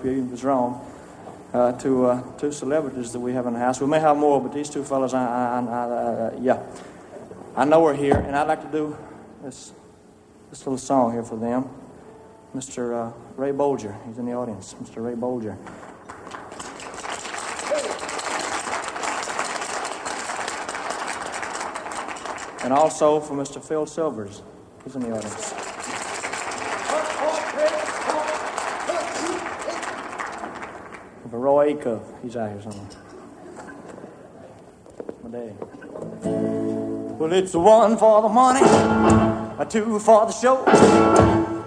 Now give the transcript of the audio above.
he was wrong. Two celebrities that we have in the house. We may have more, but these two fellas, yeah, I know are here, and I'd like to do this little song here for them. Mr. Ray Bolger, he's in the audience. Mr. Ray Bolger. And also for Mr. Phil Silvers, he's in the audience. For Roy Acuff, he's out here somewhere. My daddy. Well, it's a 1 for the money, a 2 for the show.